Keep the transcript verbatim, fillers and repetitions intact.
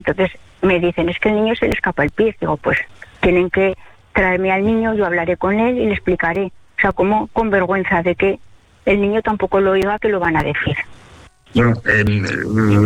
Entonces me dicen, es que el niño se le escapa el pis. Digo, pues tienen que traerme al niño, yo hablaré con él y le explicaré. O sea, como con vergüenza de que el niño tampoco lo oiga, que lo van a decir. Bueno, eh,